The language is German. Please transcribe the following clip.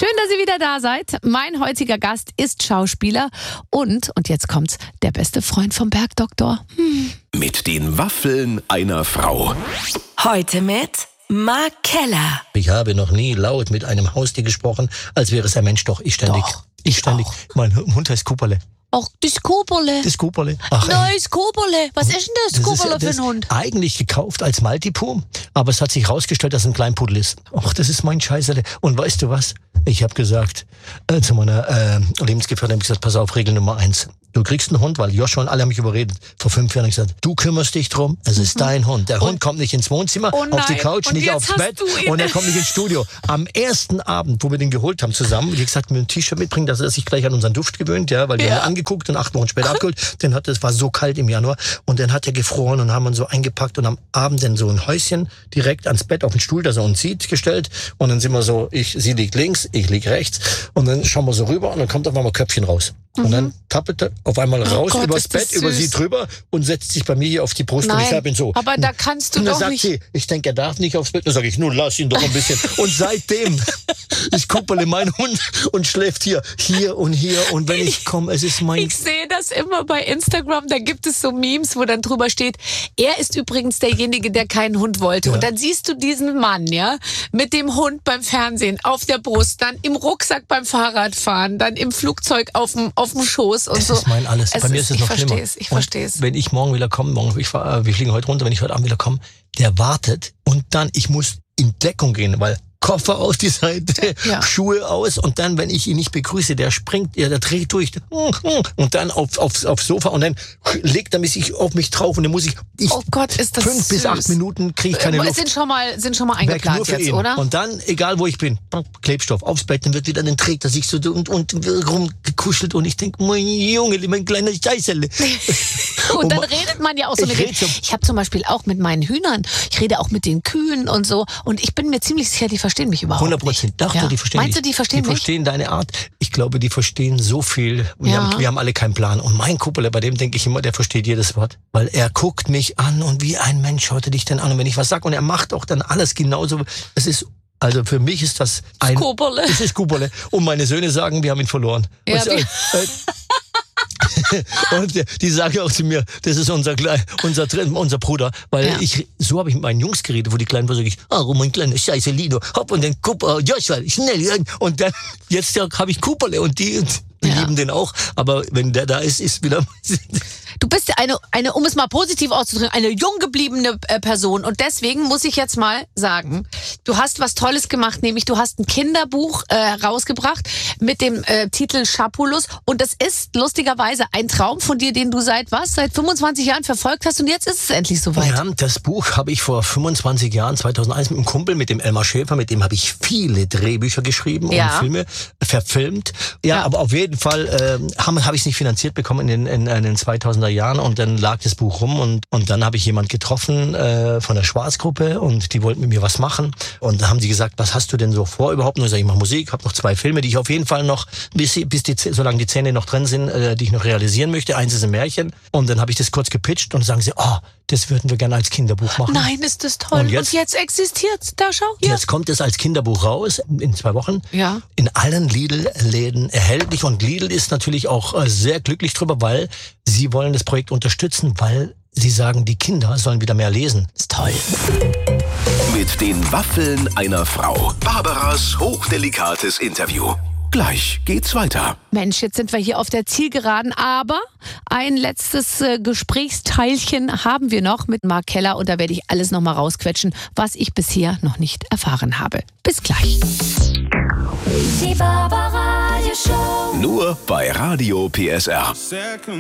Schön, dass ihr wieder da seid. Mein heutiger Gast ist Schauspieler und jetzt kommt's, der beste Freund vom Bergdoktor. Mit den Waffeln einer Frau. Heute mit Mark Keller. Ich habe noch nie laut mit einem Haustier gesprochen, als wäre es ein Mensch. Doch, ich ständig. Auch. Mein Hund heißt Cooperle. Ach, das Cooperle. Das Cooperle. Ach, Neues Cooperle. Was ist denn das Cooperle für ein Hund? Eigentlich gekauft als Maltipoo, aber es hat sich rausgestellt, dass es ein Kleinpudel ist. Ach, das ist mein Scheißerle. Und weißt du was? Ich habe gesagt, zu meiner Lebensgefährtin, habe ich gesagt, pass auf, Regel Nummer 1. Du kriegst einen Hund, weil Joshua und alle haben mich überredet. Vor 5 Jahren habe ich gesagt, du kümmerst dich drum, es ist dein Hund. Der Hund kommt nicht ins Wohnzimmer, auf die Couch, und nicht aufs Bett und er kommt nicht ins Studio. Am ersten Abend, wo wir den geholt haben zusammen, wie gesagt, mir ein T-Shirt mitbringen, dass er sich gleich an unseren Duft gewöhnt, ja, weil wir haben ihn angeguckt und 8 Wochen später abgeholt. Es war so kalt im Januar und dann hat er gefroren und haben ihn so eingepackt und am Abend dann so ein Häuschen direkt ans Bett auf den Stuhl, dass er uns sieht, gestellt und dann sind wir so, sie liegt links, ich lieg rechts und dann schauen wir so rüber und dann kommt auf einmal Köpfchen raus. Und dann tappelt er auf einmal raus übers Bett, über sie drüber und setzt sich bei mir hier auf die Brust und ich hab ihn so. Aber da kannst du und dann doch sagt nicht. sie, ich denke, er darf nicht aufs Bett. Dann sage ich, nun lass ihn doch ein bisschen. Und seitdem ist Cooperle mein Hund und schläft hier und hier. Und wenn ich komme, es ist mein... Ich sehe das immer bei Instagram, da gibt es so Memes, wo dann drüber steht, er ist übrigens derjenige, der keinen Hund wollte. Ja. Und dann siehst du diesen Mann, ja, mit dem Hund beim Fernsehen, auf der Brust, dann im Rucksack beim Fahrradfahren, dann im Flugzeug auf dem Schoß und so. Das ist mein alles. Bei mir ist es noch schlimmer. Ich verstehe es. Wenn ich morgen wieder komme, wir fliegen heute runter, wenn ich heute Abend wieder komme, der wartet und dann, ich muss in Deckung gehen, weil Koffer auf die Seite, Schuhe aus und dann, wenn ich ihn nicht begrüße, der springt, der dreht durch und dann aufs Sofa und dann legt er sich auf mich drauf und dann muss ich oh Gott, ist das 5 bis 8 Minuten kriege ich keine Luft. Sind schon mal eingeplant jetzt, ihn. oder? Und dann, egal wo ich bin, Klebstoff aufs Bett, dann wird wieder, dann trägt er sich so und rumgekuschelt und ich denke, mein Junge, mein kleiner Scheißerle. Und dann redet man ja auch so mit denen. Ich habe zum Beispiel auch mit meinen Hühnern, ich rede auch mit den Kühen und so und ich bin mir ziemlich sicher, die verstehen mich überhaupt 100%. nicht. Dachte, die verstehen Meinst du, die verstehen mich? Die verstehen deine Art. Ich glaube, die verstehen so viel. Wir haben alle keinen Plan. Und mein Cooperle, bei dem denke ich immer, der versteht jedes Wort. Weil er guckt mich an und wie ein Mensch schaut er dich denn an. Und wenn ich was sage und er macht auch dann alles genauso. Also für mich ist das ein... Cooperle. Das ist Cooperle. Und meine Söhne sagen, wir haben ihn verloren. Ja, und die sagen auch zu mir, das ist unser Bruder, weil so habe ich mit meinen Jungs geredet, wo die Kleinen sage ich, mein kleiner Scheiße Lino, hopp und dann Joshua, schnell und dann jetzt habe ich Cooperle und die lieben den auch, aber wenn der da ist wieder... Du bist eine, um es mal positiv auszudrücken, eine jung gebliebene Person und deswegen muss ich jetzt mal sagen, du hast was Tolles gemacht, nämlich du hast ein Kinderbuch rausgebracht mit dem Titel Schapulus und das ist lustigerweise ein Traum von dir, den du seit 25 Jahren verfolgt hast und jetzt ist es endlich soweit. Ja, das Buch habe ich vor 25 Jahren, 2001 mit einem Kumpel, mit dem Elmar Schäfer, mit dem habe ich viele Drehbücher geschrieben und Filme verfilmt. Ja, aber auf jeden Fall habe ich es nicht finanziert bekommen in den 2000er Jahren und dann lag das Buch rum und dann habe ich jemand getroffen von der Schwarzgruppe und die wollten mit mir was machen und dann haben sie gesagt, was hast du denn so vor überhaupt? Und ich sage, ich mache Musik, habe noch 2 Filme, die ich auf jeden Fall noch, solange die Zähne noch drin sind, die ich noch realisieren möchte. Eins ist ein Märchen und dann habe ich das kurz gepitcht und dann sagen sie, das würden wir gerne als Kinderbuch machen. Nein, ist das toll. Und jetzt existiert's. Da schau. Ja. Jetzt kommt es als Kinderbuch raus in 2 Wochen. Ja. In allen Lidl-Läden erhältlich. Und Lidl ist natürlich auch sehr glücklich drüber, weil sie wollen das Projekt unterstützen, weil sie sagen, die Kinder sollen wieder mehr lesen. Das ist toll. Mit den Waffeln einer Frau. Barbaras hochdelikates Interview. Gleich geht's weiter. Mensch, jetzt sind wir hier auf der Zielgeraden, aber ein letztes Gesprächsteilchen haben wir noch mit Mark Keller und da werde ich alles nochmal rausquetschen, was ich bisher noch nicht erfahren habe. Bis gleich. Die Barbaradio Show. Nur bei Radio PSR.